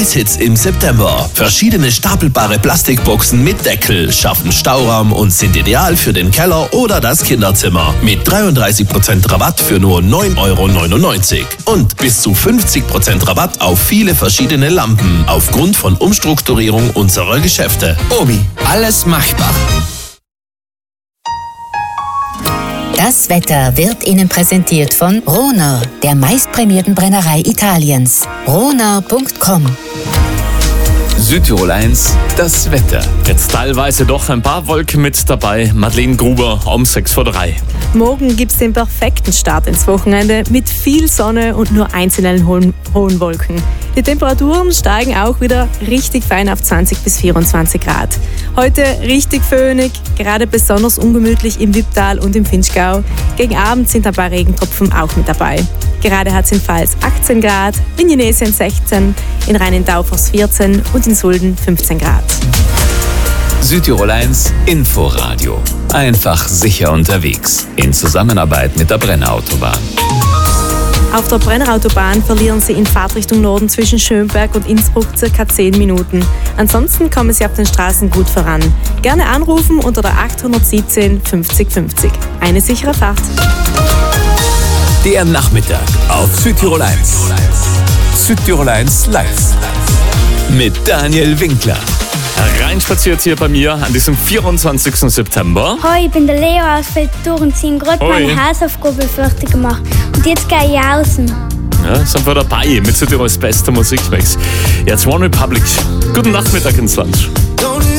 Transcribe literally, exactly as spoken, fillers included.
Hits im September. Verschiedene stapelbare Plastikboxen mit Deckel schaffen Stauraum und sind ideal für den Keller oder das Kinderzimmer. Mit dreiunddreißig Prozent Rabatt für nur neun Euro neunundneunzig. Und bis zu fünfzig Prozent Rabatt auf viele verschiedene Lampen aufgrund von Umstrukturierung unserer Geschäfte. Obi, alles machbar. Das Wetter wird Ihnen präsentiert von Rohner, der meistprämierten Brennerei Italiens. rohner punkt com. Südtirol eins, das Wetter. Jetzt teilweise doch ein paar Wolken mit dabei. Madeleine Gruber um sechs vor drei. Morgen gibt es den perfekten Start ins Wochenende mit viel Sonne und nur einzelnen hohen, hohen Wolken. Die Temperaturen steigen auch wieder richtig fein auf zwanzig bis vierundzwanzig Grad. Heute richtig föhnig, gerade besonders ungemütlich im Wipptal und im Vinschgau. Gegen Abend sind ein paar Regentropfen auch mit dabei. Gerade hat es in Pfalz achtzehn Grad, in Jenesien sechzehn, in Rhein-in-Taufers vierzehn und in Sulden fünfzehn Grad. Südtirol eins Inforadio. Einfach sicher unterwegs. In Zusammenarbeit mit der Brennerautobahn. Auf der Brennerautobahn verlieren Sie in Fahrtrichtung Norden zwischen Schönberg und Innsbruck ca. zehn Minuten. Ansonsten kommen Sie auf den Straßen gut voran. Gerne anrufen unter der achthundertsiebzehn fünfzig fünfzig. Eine sichere Fahrt. Der Nachmittag auf Südtirol eins. Südtirol eins live. Mit Daniel Winkler. Reinspaziert hier bei mir an diesem vierundzwanzigsten September. Hoi, ich bin der Leo aus Feldturenzin, gerade meine Hausaufgabe fertig gemacht. Und jetzt gehe ich außen. Ja, sind wir dabei mit Südtirols bester Musikmix. Jetzt One Republic. Guten Nachmittag ins Land.